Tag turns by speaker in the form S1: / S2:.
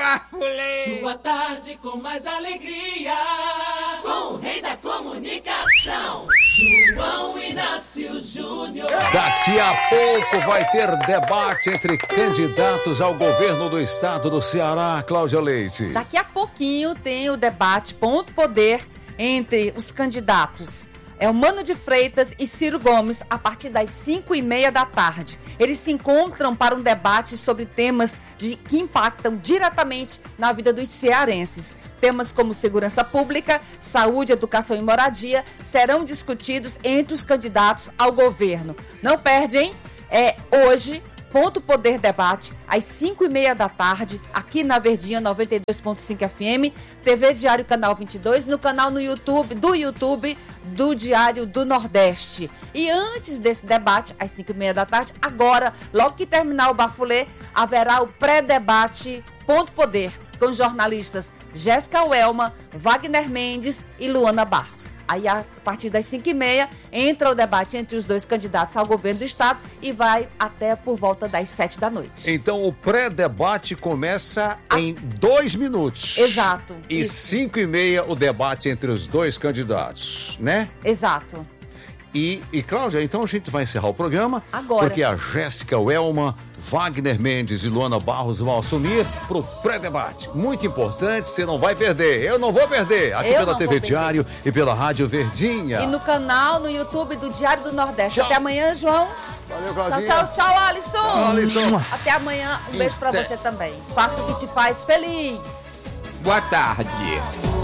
S1: Bafulê!
S2: Sua tarde com mais alegria, com o rei da comunicação, João Inácio Júnior.
S3: Daqui a pouco vai ter debate entre candidatos ao governo do estado do Ceará, Cláudia Leite.
S4: Daqui a pouquinho tem o debate Ponto Poder entre os candidatos. É o Mano de Freitas e Ciro Gomes, a partir das 5h30 da tarde. Eles se encontram para um debate sobre temas que impactam diretamente na vida dos cearenses. Temas como segurança pública, saúde, educação e moradia serão discutidos entre os candidatos ao governo. Não perde, hein? Hoje, Ponto Poder Debate, às 5h30 da tarde, aqui na Verdinha 92.5 FM, TV Diário Canal 22, no canal no YouTube do Diário do Nordeste. E antes desse debate, às 5h30 da tarde, agora, logo que terminar o Bafulê, haverá o pré-debate Ponto Poder, com os jornalistas Jéssica Welma, Wagner Mendes e Luana Barros. Aí, a partir das 5h30, entra o debate entre os dois candidatos ao governo do estado e vai até por volta das 7 da noite.
S3: Então, o pré-debate começa em 2 minutos.
S4: Exato.
S3: E 5h30, o debate entre os dois candidatos, né?
S4: Exato.
S3: E Cláudia, então a gente vai encerrar o programa.
S4: Agora.
S3: Porque a Jéssica Welma, Wagner Mendes e Luana Barros vão assumir pro pré-debate. Muito importante, você não vai perder. Eu não vou perder. Aqui pela TV Diário e pela Rádio Verdinha.
S4: E no canal, no YouTube do Diário do Nordeste.
S3: Tchau.
S4: Até amanhã, João.
S3: Valeu, Claudinha.
S4: Tchau, Alisson.
S3: Tchau, Alisson.
S4: Até amanhã. Um beijo pra você também. Faça o que te faz feliz.
S1: Boa tarde.